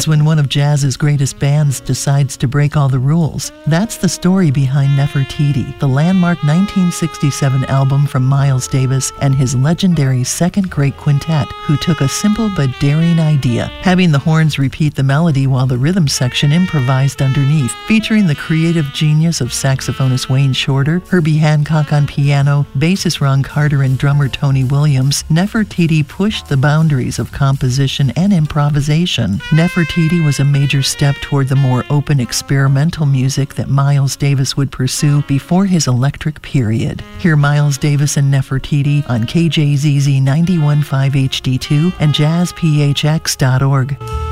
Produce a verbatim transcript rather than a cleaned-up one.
is when one of jazz's greatest bands decides to break all the rules. That's the story behind Nefertiti, the landmark nineteen sixty-seven album from Miles Davis and his legendary Second Great Quintet, who took a simple but daring idea, having the horns repeat the melody while the rhythm section improvised underneath. Featuring the creative genius of saxophonist Wayne Shorter, Herbie Hancock on piano, bassist Ron Carter, and drummer Tony Williams, Nefertiti pushed the boundaries of composition and improvisation. Nefertiti was a major step toward the more open experimental music that Miles Davis would pursue before his electric period. Hear Miles Davis and Nefertiti on K J Z Z ninety-one point five H D two and jazz P H X dot org.